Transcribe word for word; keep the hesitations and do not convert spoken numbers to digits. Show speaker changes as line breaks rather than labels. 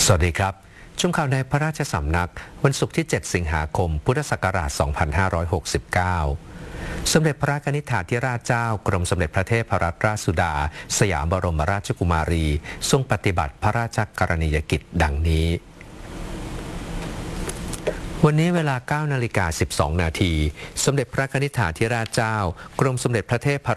สวัสดีครับชมข่าวในพระราชสำนักวันศุกร์ที่ เจ็ด สิงหาคม พุทธศักราช สองพันห้าร้อยหกสิบเก้า สมเด็จพระกนิษฐาธิราชเจ้ากรมสมเด็จพระเทพรัตนราชสุดา สยามบรมราชกุมารี ทรงปฏิบัติพระราชกรณียกิจดังนี้ วันนี้เวลา เก้านาฬิกาสิบสองนาที สมเด็จพระกนิษฐาธิราชเจ้ากรมสมเด็จพระเทพ